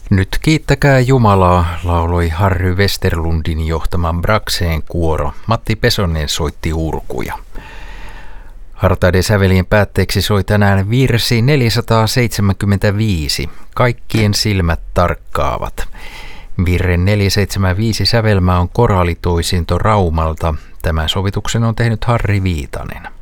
Nyt kiittäkää Jumalaa, lauloi Harry Westerlundin johtama Braxeen kuoro. Matti Pesonen soitti urkuja. Hartaiden sävelien päätteeksi soi tänään virsi 475. Kaikkien silmät tarkkaavat. Virren 475 sävelmä on koraalitoisinto Raumalta. Tämän sovituksen on tehnyt Harri Viitanen.